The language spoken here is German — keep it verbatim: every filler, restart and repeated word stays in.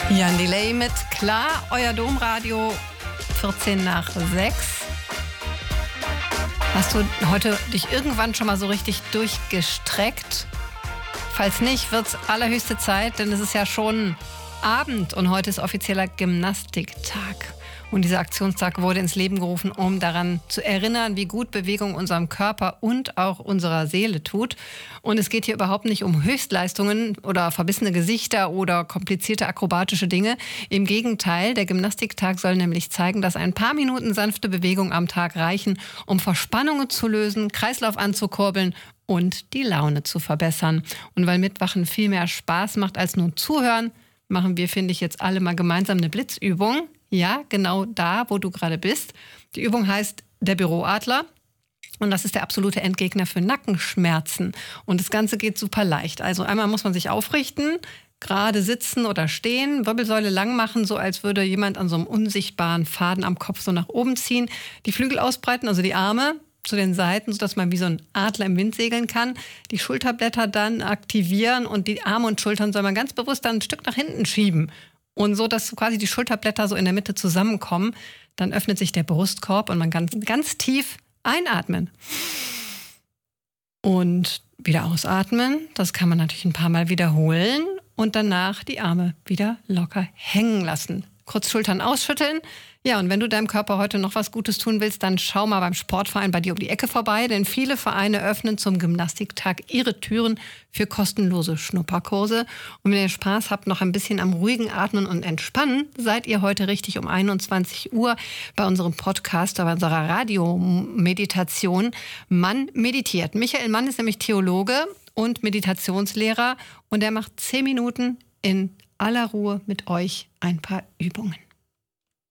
Jan Delay mit Klar, euer Domradio, vierzehn nach sechs. Hast du heute dich irgendwann schon mal so richtig durchgestreckt? Falls nicht, wird's allerhöchste Zeit, denn es ist ja schon Abend und heute ist offizieller Gymnastiktag. Und dieser Aktionstag wurde ins Leben gerufen, um daran zu erinnern, wie gut Bewegung unserem Körper und auch unserer Seele tut. Und es geht hier überhaupt nicht um Höchstleistungen oder verbissene Gesichter oder komplizierte akrobatische Dinge. Im Gegenteil, der Gymnastiktag soll nämlich zeigen, dass ein paar Minuten sanfte Bewegung am Tag reichen, um Verspannungen zu lösen, Kreislauf anzukurbeln und die Laune zu verbessern. Und weil Mitmachen viel mehr Spaß macht als nur zuhören, machen wir, finde ich, jetzt alle mal gemeinsam eine Blitzübung. Ja, genau da, wo du gerade bist. Die Übung heißt der Büroadler. Und das ist der absolute Endgegner für Nackenschmerzen. Und das Ganze geht super leicht. Also einmal muss man sich aufrichten, gerade sitzen oder stehen, Wirbelsäule lang machen, so als würde jemand an so einem unsichtbaren Faden am Kopf so nach oben ziehen. Die Flügel ausbreiten, also die Arme zu den Seiten, sodass man wie so ein Adler im Wind segeln kann. Die Schulterblätter dann aktivieren und die Arme und Schultern soll man ganz bewusst dann ein Stück nach hinten schieben. Und so, dass quasi die Schulterblätter so in der Mitte zusammenkommen. Dann öffnet sich der Brustkorb und man kann ganz tief einatmen. Und wieder ausatmen. Das kann man natürlich ein paar Mal wiederholen. Und danach die Arme wieder locker hängen lassen. Kurz Schultern ausschütteln. Ja, und wenn du deinem Körper heute noch was Gutes tun willst, dann schau mal beim Sportverein bei dir um die Ecke vorbei, denn viele Vereine öffnen zum Gymnastiktag ihre Türen für kostenlose Schnupperkurse. Und wenn ihr Spaß habt, noch ein bisschen am ruhigen Atmen und Entspannen, seid ihr heute richtig um einundzwanzig Uhr bei unserem Podcast, bei unserer Radiomeditation Mann meditiert. Michael Mann ist nämlich Theologe und Meditationslehrer und er macht zehn Minuten in aller Ruhe mit euch ein paar Übungen.